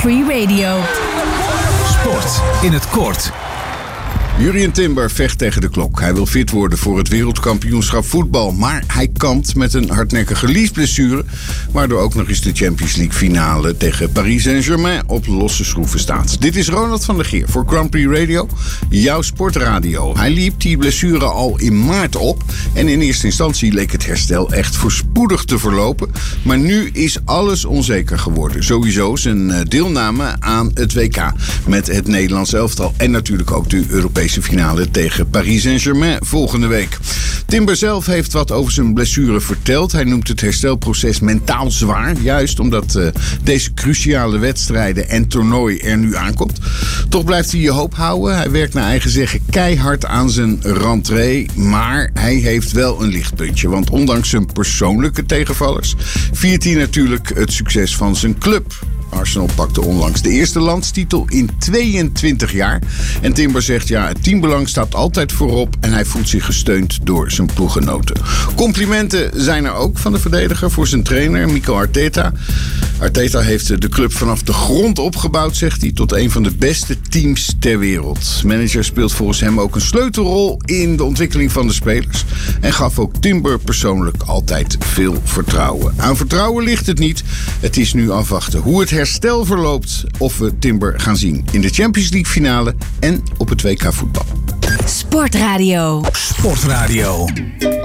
Free Radio. Sport in het kort. Jurrien Timber vecht tegen de klok. Hij wil fit worden voor het wereldkampioenschap voetbal. Maar hij kampt met een hardnekkige liesblessure, waardoor ook nog eens de Champions League finale tegen Paris Saint-Germain op losse schroeven staat. Dit is Ronald van der Geer voor Grand Prix Radio, jouw sportradio. Hij liep die blessure al in maart op en in eerste instantie leek het herstel echt voorspoedig te verlopen. Maar nu is alles onzeker geworden. Sowieso zijn deelname aan het WK met het Nederlands elftal en natuurlijk ook de Europese finale tegen Paris Saint-Germain volgende week. Timber zelf heeft wat over zijn blessure verteld. Hij noemt het herstelproces mentaal zwaar, juist omdat deze cruciale wedstrijden en toernooi er nu aankomt. Toch blijft hij je hoop houden. Hij werkt naar eigen zeggen keihard aan zijn rentrée, maar hij heeft wel een lichtpuntje. Want ondanks zijn persoonlijke tegenvallers viert hij natuurlijk het succes van zijn club. Arsenal pakte onlangs de eerste landstitel in 22 jaar. En Timber zegt, ja, het teambelang staat altijd voorop en hij voelt zich gesteund door zijn ploeggenoten. Complimenten zijn er ook van de verdediger voor zijn trainer, Mikel Arteta. Arteta heeft de club vanaf de grond opgebouwd, zegt hij, tot een van de beste teams ter wereld. Manager speelt volgens hem ook een sleutelrol in de ontwikkeling van de spelers. En gaf ook Timber persoonlijk altijd veel vertrouwen. Aan vertrouwen ligt het niet. Het is nu afwachten hoe het herstel verloopt, of we Timber gaan zien in de Champions League finale en op het WK voetbal. Sportradio. Sportradio.